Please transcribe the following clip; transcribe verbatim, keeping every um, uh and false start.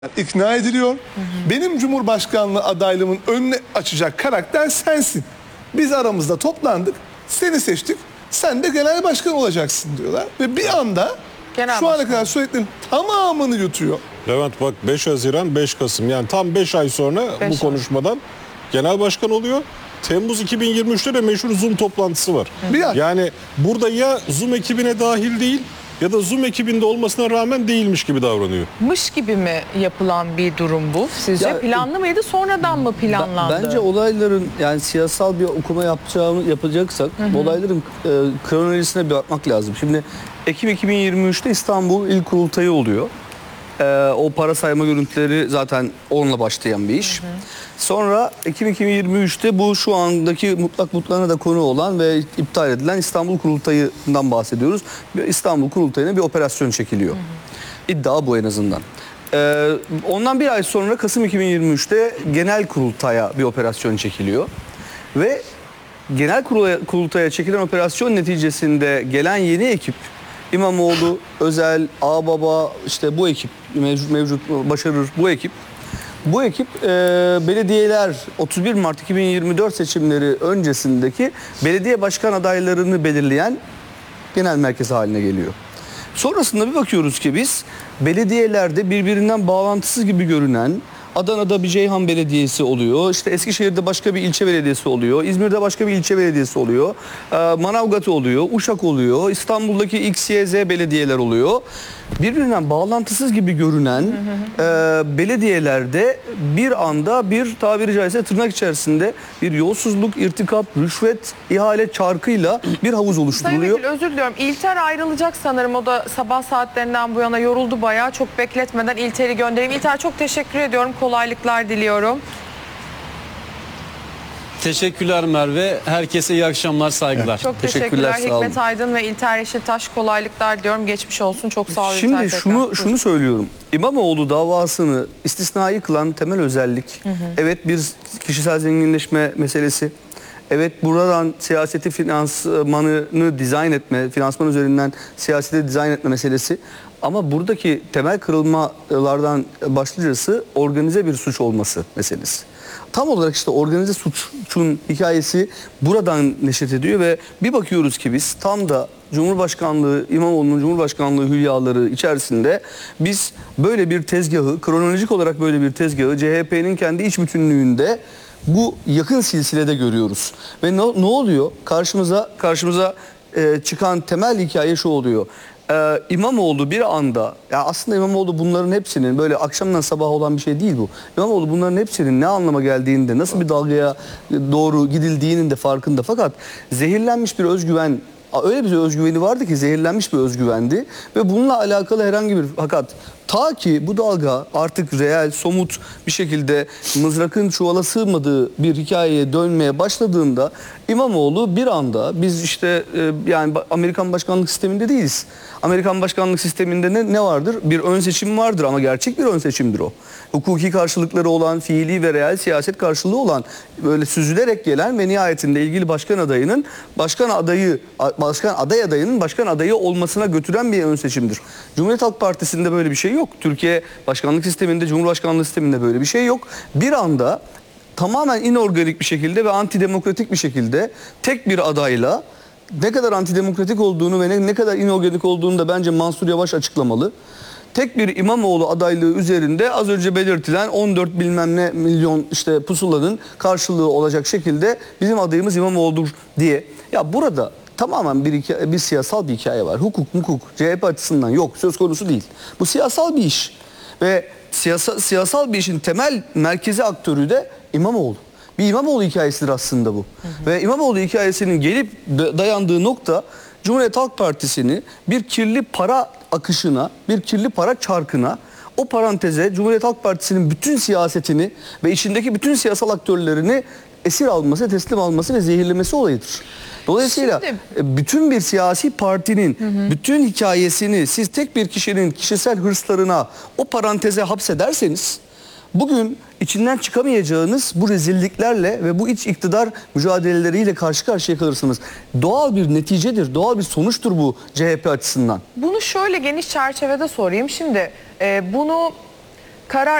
ikna ediliyor. Hı hı. Benim Cumhurbaşkanlığı adaylığımın önüne açacak karakter sensin. Biz aramızda toplandık, seni seçtik, sen de genel başkan olacaksın diyorlar. Ve bir anda genel şu ana kadar söylediklerin tamamını yutuyor. Levent bak, beş Haziran beş Kasım, yani tam beş ay sonra beş bu konuşmadan genel başkan oluyor. Temmuz iki bin yirmi üçte de meşhur Zoom toplantısı var. Hı. Yani burada ya Zoom ekibine dahil değil ya da Zoom ekibinde olmasına rağmen değilmiş gibi davranıyor. Mış gibi mi yapılan bir durum bu sizce? Ya, planlı mıydı, sonradan mı planlandı? Bence olayların, yani siyasal bir okuma yapacağımı yapacaksak hı hı. olayların e, kronolojisine bir bakmak lazım. Şimdi Ekim iki bin yirmi üçte İstanbul İl Kurultayı oluyor. E, o para sayma görüntüleri zaten onunla başlayan bir iş. Hı hı. Sonra Ekim iki bin yirmi üçte bu şu andaki mutlak mutlağına da konu olan ve iptal edilen İstanbul Kurultayı'ndan bahsediyoruz. İstanbul Kurultayı'na bir operasyon çekiliyor. Hı hı. İddia bu en azından. Ee, ondan bir ay sonra Kasım iki bin yirmi üçte genel kurultaya bir operasyon çekiliyor. Ve genel kurultaya çekilen operasyon neticesinde gelen yeni ekip, İmamoğlu, Özel, Ağbaba, işte bu ekip, mevcut, mevcut Başarır bu ekip, Bu ekip e, belediyeler otuz bir Mart iki bin yirmi dört seçimleri öncesindeki belediye başkan adaylarını belirleyen genel merkez haline geliyor. Sonrasında bir bakıyoruz ki biz belediyelerde birbirinden bağlantısız gibi görünen, Adana'da bir Ceyhan Belediyesi oluyor, işte Eskişehir'de başka bir ilçe belediyesi oluyor, İzmir'de başka bir ilçe belediyesi oluyor, Manavgat oluyor, Uşak oluyor, İstanbul'daki X, Y, Z belediyeler oluyor. Birbirinden bağlantısız gibi görünen e, belediyelerde bir anda bir, tabiri caizse tırnak içerisinde, bir yolsuzluk, irtikap, rüşvet, ihale çarkıyla bir havuz oluşturuluyor. Sayın Vekil, özür diliyorum. İlter ayrılacak sanırım. O da sabah saatlerinden bu yana yoruldu bayağı. Çok bekletmeden İlter'i göndereyim. İlter, çok teşekkür ediyorum. Kolaylıklar diliyorum. Teşekkürler Merve. Herkese iyi akşamlar, saygılar. Çok teşekkürler, teşekkürler Hikmet Aydın ve İlter Yeşiltaş. Kolaylıklar diyorum. Geçmiş olsun. Çok sağ olun. Şimdi şunu şunu söylüyorum. İmamoğlu davasını istisnai kılan temel özellik, hı hı. evet, bir kişisel zenginleşme meselesi. Evet, buradan siyaseti finansmanını dizayn etme, finansman üzerinden siyaseti dizayn etme meselesi. Ama buradaki temel kırılmalardan başlıcası organize bir suç olması meselesi. Tam olarak işte organize suçun hikayesi buradan neşet ediyor ve bir bakıyoruz ki biz tam da Cumhurbaşkanlığı, İmamoğlu'nun Cumhurbaşkanlığı hülyaları içerisinde biz böyle bir tezgahı, kronolojik olarak böyle bir tezgahı C H P'nin kendi iç bütünlüğünde bu yakın silsilede görüyoruz. Ve ne, ne oluyor? Karşımıza karşımıza e, çıkan temel hikaye şu oluyor. Ee, İmamoğlu bir anda, ya aslında İmamoğlu bunların hepsinin, böyle akşamdan sabaha olan bir şey değil bu. İmamoğlu bunların hepsinin ne anlama geldiğinde, nasıl bir dalgaya doğru gidildiğinin de farkında. Fakat zehirlenmiş bir özgüven, öyle bir özgüveni vardı ki zehirlenmiş bir özgüvendi ve bununla alakalı herhangi bir, fakat ta ki bu dalga artık reel, somut bir şekilde mızrakın çuvala sığmadığı bir hikayeye dönmeye başladığında İmamoğlu bir anda, biz işte e, yani Amerikan başkanlık sisteminde değiliz. Amerikan başkanlık sisteminde ne, ne vardır? Bir ön seçim vardır ama gerçek bir ön seçimdir o. Hukuki karşılıkları olan, fiili ve reel siyaset karşılığı olan, böyle süzülerek gelen ve nihayetinde ilgili başkan adayının başkan adayı, başkan aday adayının başkan adayı olmasına götüren bir ön seçimdir. Cumhuriyet Halk Partisi'nde böyle bir şey yok. Türkiye başkanlık sisteminde, Cumhurbaşkanlığı sisteminde böyle bir şey yok. Bir anda tamamen inorganik bir şekilde ve antidemokratik bir şekilde tek bir adayla, ne kadar antidemokratik olduğunu ve ne, ne kadar inorganik olduğunu da bence Mansur Yavaş açıklamalı. Tek bir İmamoğlu adaylığı üzerinde az önce belirtilen on dört bilmem ne milyon işte pusulanın karşılığı olacak şekilde bizim adayımız İmamoğlu'dur diye. Ya burada tamamen bir, hikaye, bir siyasal bir hikaye var. Hukuk, hukuk C H P açısından yok, söz konusu değil. Bu siyasal bir iş ve siyasal, siyasal bir işin temel merkezi aktörü de İmamoğlu. Bir İmamoğlu hikayesidir aslında bu. Hı hı. Ve İmamoğlu hikayesinin gelip dayandığı nokta, Cumhuriyet Halk Partisi'ni bir kirli para akışına, bir kirli para çarkına, o paranteze Cumhuriyet Halk Partisi'nin bütün siyasetini ve içindeki bütün siyasal aktörlerini esir alması, teslim alması ve zehirlemesi olayıdır. Dolayısıyla Şimdi, bütün bir siyasi partinin hı hı. bütün hikayesini siz tek bir kişinin kişisel hırslarına, o paranteze hapsederseniz, bugün içinden çıkamayacağınız bu rezilliklerle ve bu iç iktidar mücadeleleriyle karşı karşıya kalırsınız. Doğal bir neticedir, doğal bir sonuçtur bu C H P açısından. Bunu şöyle geniş çerçevede sorayım. Şimdi e, bunu karar